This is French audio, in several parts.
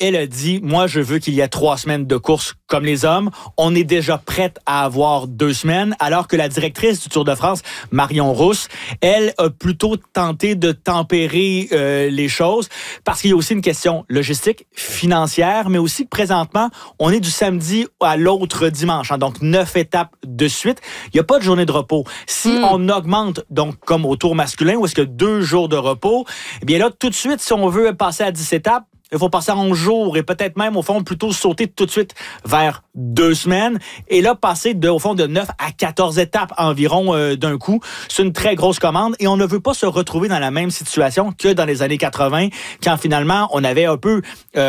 elle a dit, moi, je veux qu'il y ait 3 semaines de course comme les hommes. On est déjà prête à avoir 2 semaines, alors que la directrice du Tour de France, Marion Rousse, elle a plutôt tenté de tempérer les choses, parce qu'il y a aussi une question logistique, financière, mais aussi que présentement, on est du samedi à l'autre dimanche, hein, donc 9 étapes de suite. Il n'y a pas de journée de repos. Si on augmente, donc comme au Tour masculin, où est-ce qu'il y a 2 jours de repos, eh bien là, tout de suite, si on veut passer à 10 étapes, il faut passer en jours et peut-être même, au fond, plutôt sauter tout de suite vers 2 semaines. Et là, passer au fond de 9 à 14 étapes environ d'un coup. C'est une très grosse commande et on ne veut pas se retrouver dans la même situation que dans les années 80, quand finalement, on avait un peu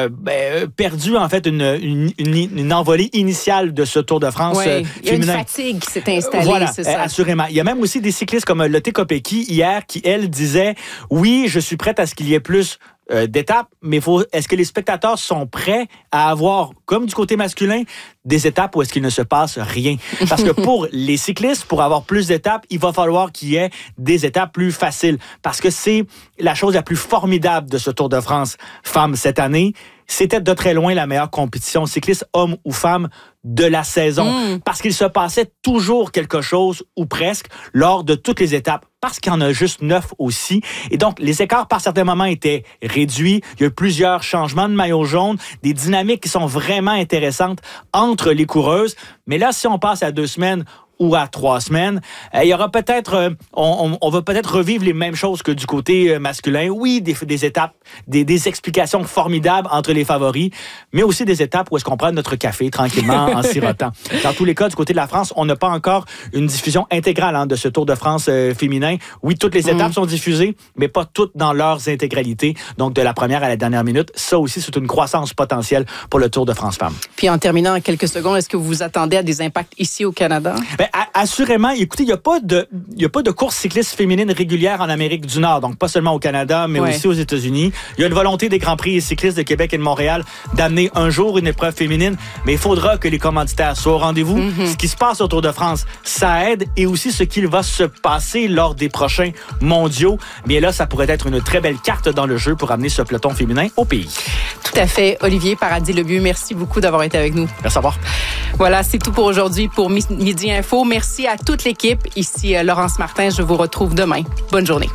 perdu, en fait, une envolée initiale de ce Tour de France féminin. Il y a une fatigue qui s'est installée, voilà, c'est ça. Assurément. Il y a même aussi des cyclistes comme Lotte Kopecky hier qui, elle, disait « Oui, je suis prête à ce qu'il y ait plus d'étapes, mais est-ce que les spectateurs sont prêts à avoir, comme du côté masculin, des étapes où est-ce qu'il ne se passe rien? Parce que pour les cyclistes, pour avoir plus d'étapes, il va falloir qu'il y ait des étapes plus faciles. Parce que c'est la chose la plus formidable de ce Tour de France femmes cette année. C'était de très loin la meilleure compétition cycliste, homme ou femme, de la saison. Parce qu'il se passait toujours quelque chose, ou presque, lors de toutes les étapes. Parce qu'il y en a juste 9 aussi. Et donc, les écarts, par certains moments, étaient réduits. Il y a eu plusieurs changements de maillot jaune, des dynamiques qui sont vraiment intéressantes entre les coureuses. Mais là, si on passe à 2 semaines ou à 3 semaines, il y aura peut-être, on va peut-être revivre les mêmes choses que du côté masculin. Oui, des étapes, des explications formidables entre les favoris, mais aussi des étapes où est-ce qu'on prend notre café tranquillement en sirotant. Dans tous les cas, du côté de la France, on n'a pas encore une diffusion intégrale de ce Tour de France féminin. Oui, toutes les étapes sont diffusées, mais pas toutes dans leurs intégralités. Donc, de la première à la dernière minute, ça aussi, c'est une croissance potentielle pour le Tour de France femmes. Puis, en terminant en quelques secondes, est-ce que vous vous attendez à des impacts ici au Canada? Assurément, écoutez, il n'y a pas de course cycliste féminine régulière en Amérique du Nord, donc pas seulement au Canada, mais aussi aux États-Unis. Il y a une volonté des Grands Prix cyclistes de Québec et de Montréal d'amener un jour une épreuve féminine, mais il faudra que les commanditaires soient au rendez-vous. Ce qui se passe au Tour de France, ça aide, et aussi ce qu'il va se passer lors des prochains mondiaux. Bien là, ça pourrait être une très belle carte dans le jeu pour amener ce peloton féminin au pays. Tout à fait. Olivier Paradis-Lebieux, merci beaucoup d'avoir été avec nous. Merci à vous. Voilà, c'est tout pour aujourd'hui pour Midi Info. Merci à toute l'équipe. Ici Laurence Martin, je vous retrouve demain. Bonne journée.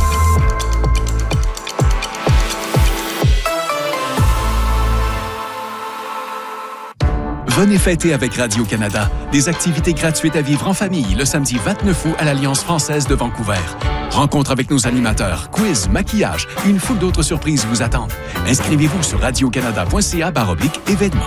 Venez fêter avec Radio-Canada. Des activités gratuites à vivre en famille le samedi 29 août à l'Alliance française de Vancouver. Rencontre avec nos animateurs, quiz, maquillage, une foule d'autres surprises vous attendent. Inscrivez-vous sur radiocanada.ca/événements.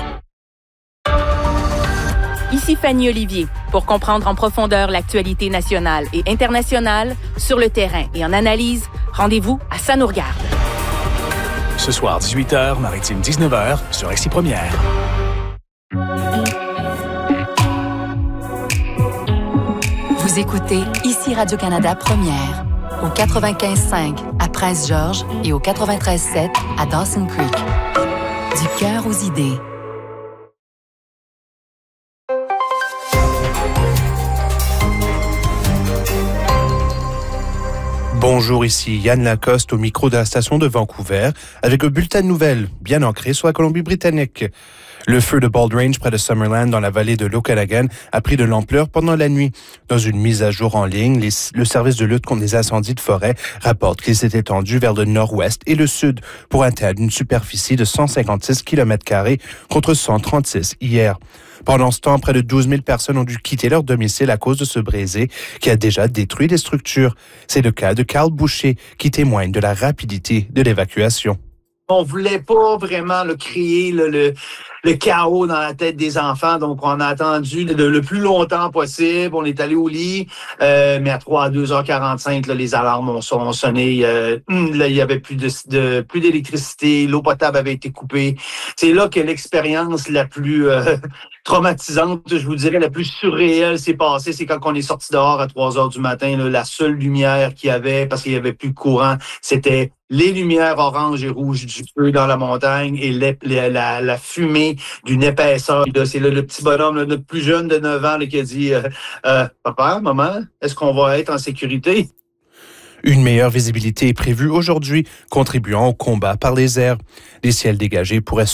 Ici Fanny Olivier. Pour comprendre en profondeur l'actualité nationale et internationale, sur le terrain et en analyse, rendez-vous à Ça nous regarde. Ce soir, 18h, Maritime 19h, sur Exi Première. Vous écoutez ici Radio-Canada Première, au 95.5 à Prince-Georges et au 93.7 à Dawson Creek. Du cœur aux idées. Bonjour, ici Yann Lacoste au micro de la station de Vancouver avec un bulletin de nouvelles bien ancré sur la Colombie-Britannique. Le feu de Bald Range près de Summerland dans la vallée de l'Okanagan a pris de l'ampleur pendant la nuit. Dans une mise à jour en ligne, le service de lutte contre les incendies de forêt rapporte qu'il s'est étendu vers le nord-ouest et le sud pour atteindre une superficie de 156 km² contre 136 hier. Pendant ce temps, près de 12 000 personnes ont dû quitter leur domicile à cause de ce brésil qui a déjà détruit des structures. C'est le cas de Carl Boucher qui témoigne de la rapidité de l'évacuation. On voulait pas vraiment créer le chaos dans la tête des enfants, donc on a attendu le plus longtemps possible. On est allé au lit, mais à 2h45, les alarmes ont sonné. Là, il y avait plus d'électricité, l'eau potable avait été coupée. C'est là que l'expérience la plus traumatisante, je vous dirais, la plus surréelle s'est passée. C'est quand on est sorti dehors à 3h du matin. La seule lumière qu'il y avait, parce qu'il y avait plus de courant, c'était les lumières orange et rouge du feu dans la montagne et la fumée d'une épaisseur. C'est le petit bonhomme, notre plus jeune de 9 ans, qui a dit « Papa, maman, est-ce qu'on va être en sécurité? » Une meilleure visibilité est prévue aujourd'hui, contribuant au combat par les airs. Les ciels dégagés pourraient